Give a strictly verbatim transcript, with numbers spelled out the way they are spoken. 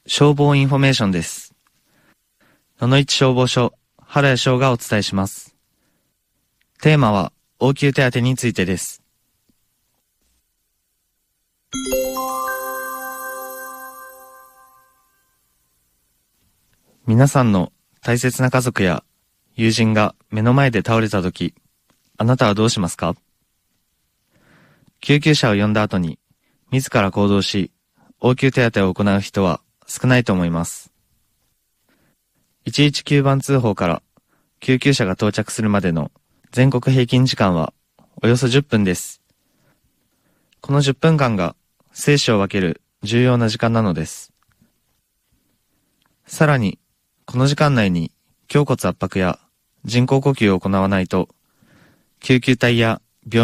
消防インフォメーションです。野々市消防署原谷翔がお伝えします。テーマは応急手当についてです。皆さんの大切な家族や友人が目の前で倒れたとき、あなたはどうしますか？救急車を呼んだ後に自ら行動し、応急手当を行う人は少ないと思います。いちいちきゅうばん通報から救急車が到着するまでの全国平均時間はおよそじゅっぷんです。このじゅっぷんかんが生死を分ける重要な時間なのです。さらに、この時間内に胸骨圧迫や人工呼吸を行わないと、救急隊や